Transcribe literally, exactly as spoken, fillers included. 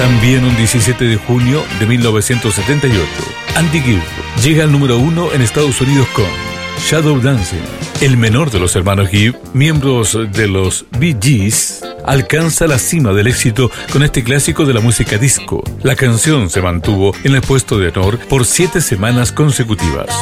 También un diecisiete de junio de mil novecientos setenta y ocho, Andy Gibb llega al número uno en Estados Unidos con Shadow Dancing. El menor de los hermanos Gibb, miembros de los Bee Gees, alcanza la cima del éxito con este clásico de la música disco. La canción se mantuvo en el puesto de honor por siete semanas consecutivas.